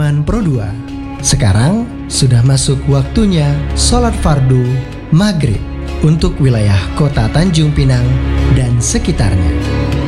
Zaman Pro 2. Sekarang sudah masuk waktunya sholat fardu maghrib untuk wilayah kota Tanjung Pinang dan sekitarnya.